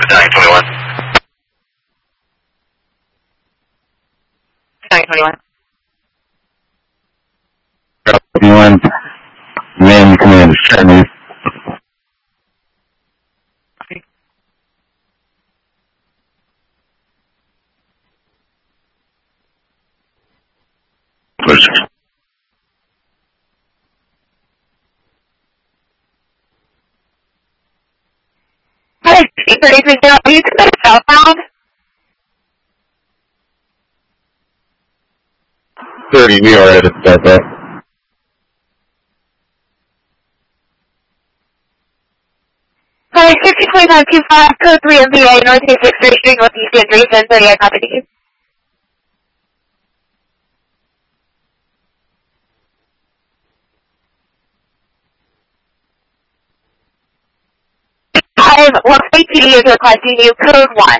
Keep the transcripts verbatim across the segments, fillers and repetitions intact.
Battalion twenty-one. Battalion twenty-one. twenty-one. Main command is Chinese. Push. Hi, eight thirty three zero. Are you coming southbound? thirty, we are at that. Hi, fifty twenty-nine two five, code three M V A, Northeast sixth Street, Northeast Andrews, ten thirty, I copy you. Five, one P D is requesting you, code one.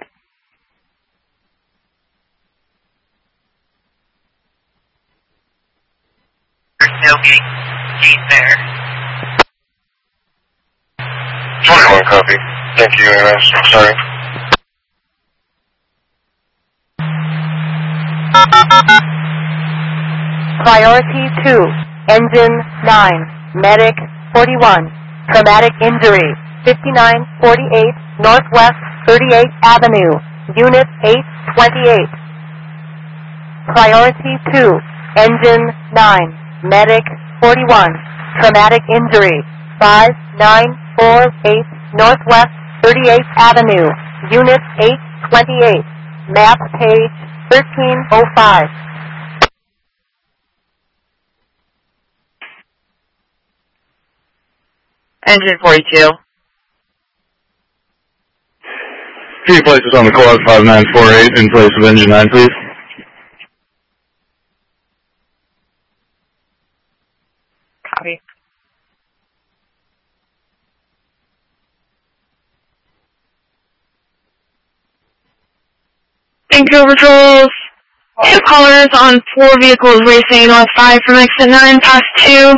There's no gate, gate there. twenty-one copy. Thank you, A M S. Sorry. Priority two, Engine nine, Medic forty-one, Traumatic Injury, fifty-nine forty-eight Northwest thirty-eighth Avenue, Unit eight twenty-eight. Priority two, Engine nine, Medic forty-one, Traumatic Injury, five nine four eight Northwest thirty-eighth Avenue, Unit eight twenty-eight, map page thirteen oh five. Engine forty-two. Three places on the clock, five nine four eight, in place of engine nine, please. Copy. Vancouver patrols. Two callers on four vehicles racing north five from exit nine past two.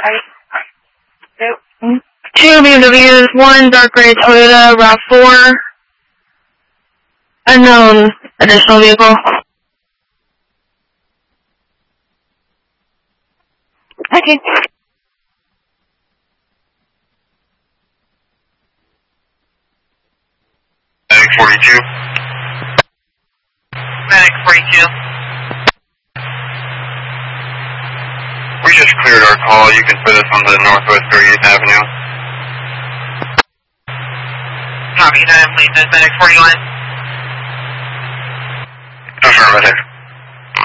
Two B M Ws, one dark gray Toyota RAV four. Unknown additional vehicle. Okay. Medic forty-two. Medic forty-two. We just cleared our call. You can put us on the Northwest thirty-eighth Avenue. Copy that, please. Medic forty-one. Affirmative.